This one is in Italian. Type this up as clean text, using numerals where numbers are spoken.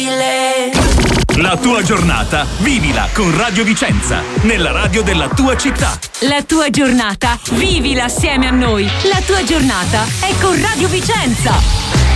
possibile. La tua giornata vivila con Radio Vicenza, nella radio della tua città. La tua giornata vivila assieme a noi. La tua giornata è con Radio Vicenza.